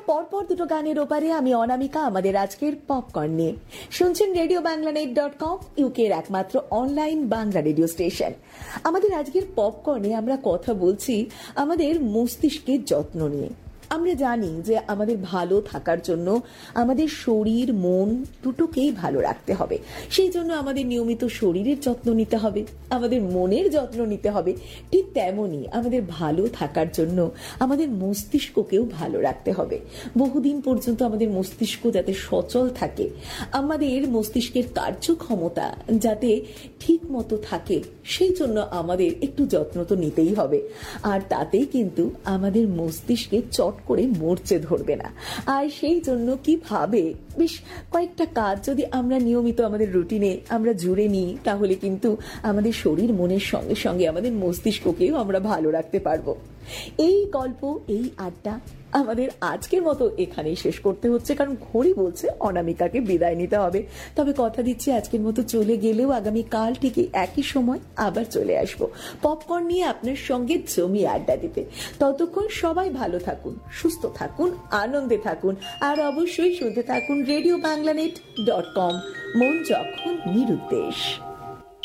পরপর দুটো গানের ওপারে আমি অনামিকা আমাদের আজকের পপকর্ন নিয়ে শুনছেন RadioBanglaNet.com, ইউকের একমাত্র অনলাইন বাংলা রেডিও স্টেশন। আমাদের আজকের পপকর্নে আমরা কথা বলছি আমাদের মস্তিষ্কের যত্ন নিয়ে। আমরা জানি যে আমাদের ভালো থাকার জন্য আমাদের শরীর মন দুটোকেই ভালো রাখতে হবে। সেই জন্য আমাদের নিয়মিত শরীরের যত্ন নিতে হবে, আমাদের মনের যত্ন নিতে হবে। ঠিক তেমনই আমাদের ভালো থাকার জন্য আমাদের মস্তিষ্ককেও ভালো রাখতে হবে। বহুদিন পর্যন্ত আমাদের মস্তিষ্ক যাতে সচল থাকে, আমাদের মস্তিষ্কের কার্যক্ষমতা যাতে ঠিক মতো থাকে, সেই জন্য আমাদের একটু যত্ন তো নিতেই হবে। আর তাতেই কিন্তু আমাদের মস্তিষ্কে চট করে মরচে ধরবে না। আর সেই জন্য কিভাবে বেশ কয়েকটা কাজ যদি আমরা নিয়মিত আমাদের রুটিনে আমরা জুড়ে নিই, তাহলে কিন্তু আমাদের শরীর মনের সঙ্গে সঙ্গে আমাদের মস্তিষ্ককেও আমরা ভালো রাখতে পারবো। এই গল্প, এই আড্ডা আমাদের আজকের মতো এখানেই শেষ করতে হচ্ছে, কারণ ঘড়ি বলছে অনামিকাকে বিদায় নিতে হবে। তবে কথা দিচ্ছি আজকের মতো চলে গেলেও আগামীকাল ঠিক একই সময় আবার চলে আসবো পপকর্ন নিয়ে আপনার সঙ্গে জমি আড্ডা দিতে। ততক্ষণ সবাই ভালো থাকুন, সুস্থ থাকুন, আনন্দে থাকুন, আর অবশ্যই শুনতে থাকুন RadioBanglaNet.com, মন যখন নিরুদ্দেশ।